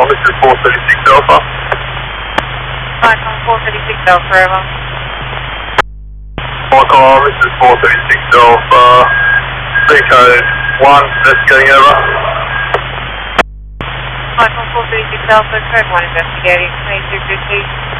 call, this is 436 Alpha. Icon 436 Alpha, over. One call, this is 436 Alpha. Sea code 1, investigating over. Icon 436 Alpha, code 1 investigating, 2250.